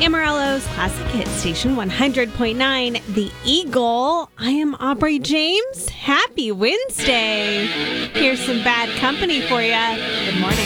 Amarillo's Classic Hit Station 100.9, The Eagle. I am Aubrey James. Happy Wednesday. Here's some bad company for you. Good morning.